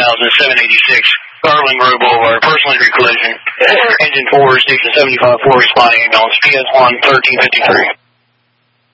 786 Garland Road Boulevard, personal injury collision. Engine 4, station 75-4, responding ambulance, PS1 1353.